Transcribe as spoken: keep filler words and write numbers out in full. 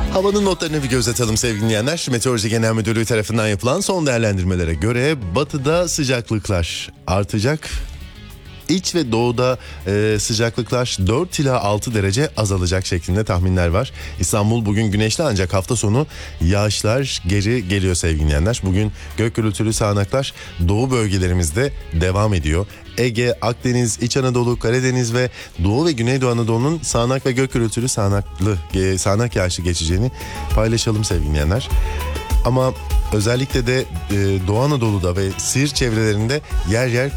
Havanın notlarına bir göz atalım sevgili dinleyenler. Meteoroloji Genel Müdürlüğü tarafından yapılan son değerlendirmelere göre batıda sıcaklıklar artacak. İç ve doğuda e, sıcaklıklar dört ila altı derece azalacak şeklinde tahminler var. İstanbul bugün güneşli ancak hafta sonu yağışlar geri geliyor sevgili dinleyenler. Bugün gök gürültülü sağanaklar doğu bölgelerimizde devam ediyor. Ege, Akdeniz, İç Anadolu, Karadeniz ve Doğu ve Güneydoğu Anadolu'nun sağanak ve gök gürültülü sağanaklı e, sağanak yağışı geçeceğini paylaşalım sevgili dinleyenler. Ama özellikle de e, Doğu Anadolu'da ve Siirt çevrelerinde yer yer